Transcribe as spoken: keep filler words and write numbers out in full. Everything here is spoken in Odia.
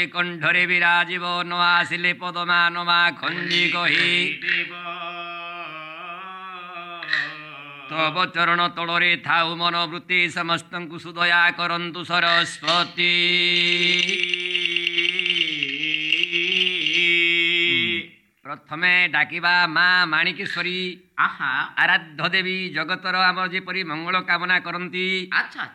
କଣ୍ଠରେ ବିରାଜିବ ନ ଆସିଲେ ପଦମା ନମା ଖଞ୍ଜି କହି ତବ ଚରଣ ତଳରେ ଥାଉ ମନୋବୃତ୍ତି ସମସ୍ତଙ୍କୁ ସୁଦୟା କରନ୍ତୁ ସରସ୍ୱତୀ ପ୍ରଥମେ ଡାକିବା ମା ମାଣିକେଶ୍ୱରୀ ଆହା ଆରାଧ୍ୟ ଦେବୀ ଜଗତର ଆମର ଯେପରି ମଙ୍ଗଳ କାମନା କରନ୍ତି ଆଚ୍ଛା